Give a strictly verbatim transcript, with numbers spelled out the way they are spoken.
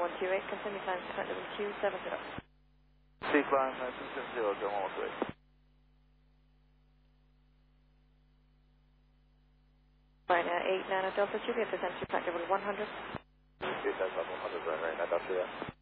one two eight, continue climb to flight level two seven zero. C climb uh, two seven zero, go one one two eight. Right now, eight Nano Delta two, we have descent to flight level one hundred. eight Nano Delta one hundred, right, right, now Delta, yeah.